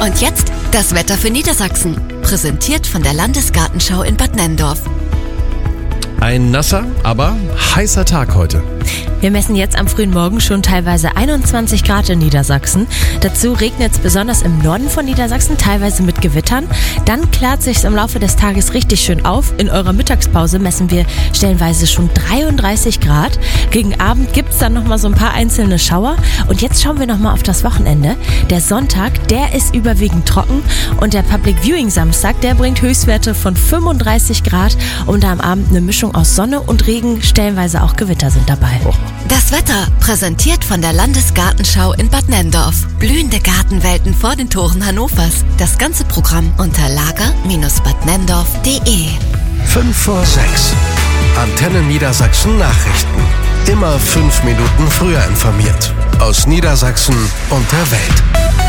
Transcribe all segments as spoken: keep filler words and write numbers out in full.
Und jetzt das Wetter für Niedersachsen. Präsentiert von der Landesgartenschau in Bad Nenndorf. Ein nasser, aber heißer Tag heute. Wir messen jetzt am frühen Morgen schon teilweise einundzwanzig Grad in Niedersachsen. Dazu regnet es besonders im Norden von Niedersachsen, teilweise mit Gewittern. Dann klärt sich im Laufe des Tages richtig schön auf. In eurer Mittagspause messen wir stellenweise schon dreiunddreißig Grad. Gegen Abend gibt es dann nochmal so ein paar einzelne Schauer. Und jetzt schauen wir nochmal auf das Wochenende. Der Sonntag, der ist überwiegend trocken. Und der Public Viewing Samstag, der bringt Höchstwerte von fünfunddreißig Grad. Und am Abend eine Mischung aus Sonne und Regen, stellenweise auch Gewitter sind dabei. Oh. Das Wetter, präsentiert von der Landesgartenschau in Bad Nenndorf. Blühende Gartenwelten vor den Toren Hannovers. Das ganze Programm unter lager Bindestrich bad nenndorf punkt de. fünf vor sechs. Antenne Niedersachsen Nachrichten. Immer fünf Minuten früher informiert. Aus Niedersachsen und der Welt.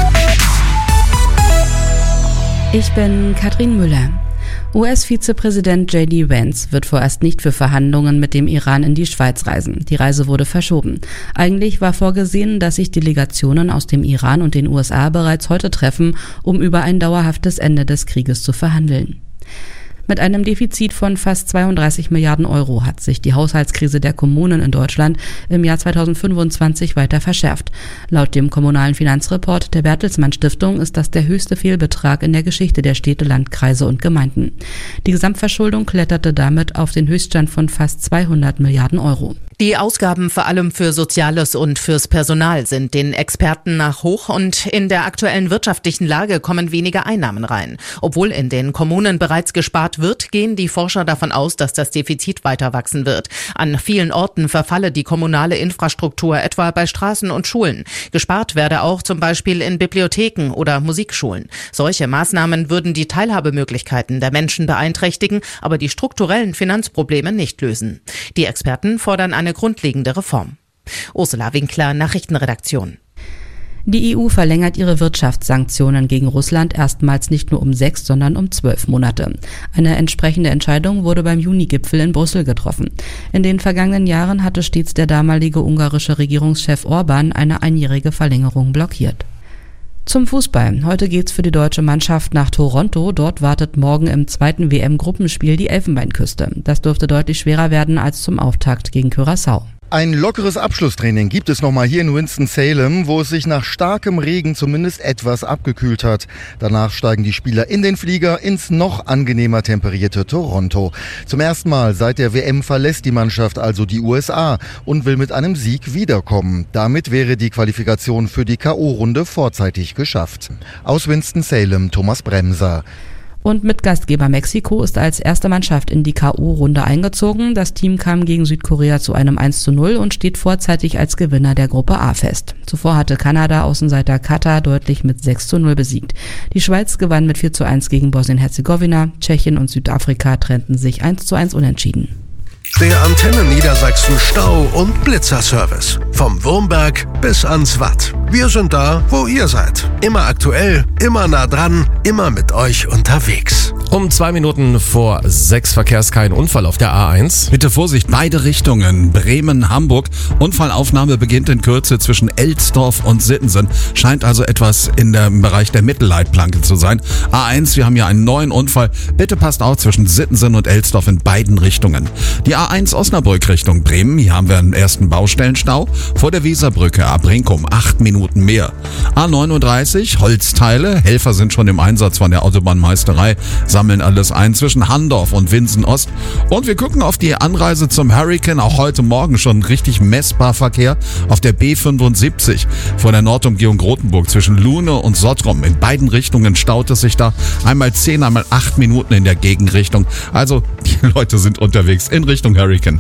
Ich bin Katrin Müller. U S-Vizepräsident J D Vance wird vorerst nicht für Verhandlungen mit dem Iran in die Schweiz reisen. Die Reise wurde verschoben. Eigentlich war vorgesehen, dass sich Delegationen aus dem Iran und den U S A bereits heute treffen, um über ein dauerhaftes Ende des Krieges zu verhandeln. Mit einem Defizit von fast zweiunddreißig Milliarden Euro hat sich die Haushaltskrise der Kommunen in Deutschland im Jahr zweitausendfünfundzwanzig weiter verschärft. Laut dem kommunalen Finanzreport der Bertelsmann Stiftung ist das der höchste Fehlbetrag in der Geschichte der Städte, Landkreise und Gemeinden. Die Gesamtverschuldung kletterte damit auf den Höchststand von fast zweihundert Milliarden Euro. Die Ausgaben vor allem für Soziales und fürs Personal sind den Experten nach hoch und in der aktuellen wirtschaftlichen Lage kommen weniger Einnahmen rein. Obwohl in den Kommunen bereits gespart wird, gehen die Forscher davon aus, dass das Defizit weiter wachsen wird. An vielen Orten verfalle die kommunale Infrastruktur, etwa bei Straßen und Schulen. Gespart werde auch zum Beispiel in Bibliotheken oder Musikschulen. Solche Maßnahmen würden die Teilhabemöglichkeiten der Menschen beeinträchtigen, aber die strukturellen Finanzprobleme nicht lösen. Die Experten fordern eine grundlegende Reform. Ursula Winkler, Nachrichtenredaktion. Die E U verlängert ihre Wirtschaftssanktionen gegen Russland erstmals nicht nur um sechs, sondern um zwölf Monate. Eine entsprechende Entscheidung wurde beim Juni-Gipfel in Brüssel getroffen. In den vergangenen Jahren hatte stets der damalige ungarische Regierungschef Orban eine einjährige Verlängerung blockiert. Zum Fußball. Heute geht's für die deutsche Mannschaft nach Toronto. Dort wartet morgen im zweiten W M-Gruppenspiel die Elfenbeinküste. Das dürfte deutlich schwerer werden als zum Auftakt gegen Curaçao. Ein lockeres Abschlusstraining gibt es nochmal hier in Winston-Salem, wo es sich nach starkem Regen zumindest etwas abgekühlt hat. Danach steigen die Spieler in den Flieger ins noch angenehmer temperierte Toronto. Zum ersten Mal seit der W M verlässt die Mannschaft also die U S A und will mit einem Sieg wiederkommen. Damit wäre die Qualifikation für die K O-Runde vorzeitig geschafft. Aus Winston-Salem, Thomas Bremser. Und mit Gastgeber Mexiko ist als erste Mannschaft in die K O-Runde eingezogen. Das Team kam gegen Südkorea zu einem eins zu null und steht vorzeitig als Gewinner der Gruppe A fest. Zuvor hatte Kanada Außenseiter Katar deutlich mit sechs zu null besiegt. Die Schweiz gewann mit vier zu eins gegen Bosnien-Herzegowina. Tschechien und Südafrika trennten sich eins zu eins unentschieden. Der Antenne Niedersachsen Stau- und Blitzerservice. Vom Wurmberg bis ans Watt. Wir sind da, wo ihr seid. Immer aktuell, immer nah dran, immer mit euch unterwegs. Um zwei Minuten vor sechs verkehrs kein Unfall auf der A eins. Bitte Vorsicht, beide Richtungen. Bremen, Hamburg. Unfallaufnahme beginnt in Kürze zwischen Elsdorf und Sittensen. Scheint also etwas in dem Bereich der Mittelleitplanke zu sein. A eins, wir haben hier einen neuen Unfall. Bitte passt auf zwischen Sittensen und Elsdorf in beiden Richtungen. Die A eins Osnabrück Richtung Bremen. Hier haben wir einen ersten Baustellenstau. Vor der Weserbrücke ab Brinkum acht Minuten mehr. A neununddreißig Holzteile. Helfer sind schon im Einsatz von der Autobahnmeisterei. Sammeln alles ein zwischen Handorf und Winsen Ost. Und wir gucken auf die Anreise zum Hurricane. Auch heute Morgen schon richtig messbar Verkehr auf der B fünfundsiebzig vor der Nordumgehung Rothenburg zwischen Lune und Sottrum. In beiden Richtungen staut es sich da. Einmal zehn, einmal acht Minuten in der Gegenrichtung. Also die Leute sind unterwegs in Richtung Hurricane.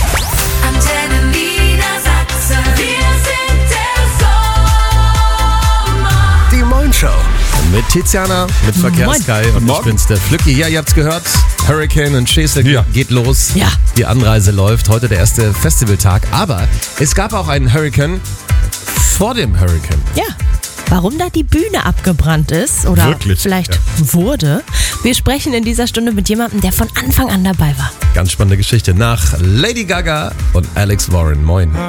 Antenne Niedersachsen, wir sind der Sommer. Die Moin Show. Mit Tiziana, mit Verkehrskai und Morgen. ich bin's, der Flücki. Ja, ihr habt's gehört. Hurricane in Schesel Ja. geht los. Ja. Die Anreise läuft. Heute der erste Festivaltag. Aber es gab auch einen Hurricane vor dem Hurricane. Ja. Warum da die Bühne abgebrannt ist oder Wirklich? vielleicht Ja. wurde. Wir sprechen in dieser Stunde mit jemandem, der von Anfang an dabei war. Ganz spannende Geschichte nach Lady Gaga und Alex Warren. Moin.